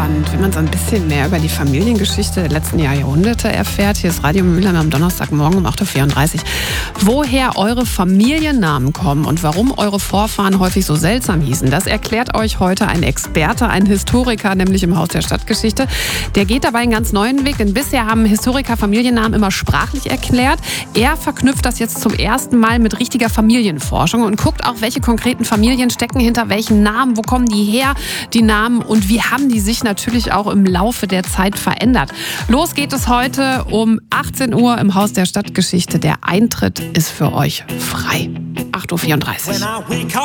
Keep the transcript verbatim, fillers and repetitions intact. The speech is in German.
spannend, wenn man so ein bisschen mehr über die Familiengeschichte der letzten Jahrhunderte erfährt. Hier ist Radio Mülheim am Donnerstagmorgen um acht Uhr vierunddreißig. Woher eure Familiennamen kommen und warum eure Vorfahren häufig so seltsam hießen, das erklärt euch heute ein Experte, ein Historiker, nämlich im Haus der Stadtgeschichte. Der geht dabei einen ganz neuen Weg, denn bisher haben Historiker Familiennamen immer sprachlich erklärt. Er verknüpft das jetzt zum ersten Mal mit richtiger Familienforschung und guckt auch, welche konkreten Familien stecken hinter welchen Namen, wo kommen die her, die Namen, und wie haben die sich natürlich auch im Laufe der Zeit verändert. Los geht es heute um achtzehn Uhr im Haus der Stadtgeschichte. Der Eintritt ist für euch frei. acht Uhr vierunddreißig.